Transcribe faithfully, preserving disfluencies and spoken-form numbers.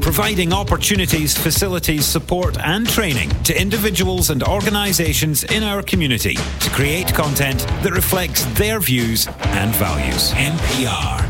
providing opportunities, facilities, support and training to individuals and organisations in our community to create content that reflects their views and values. N P R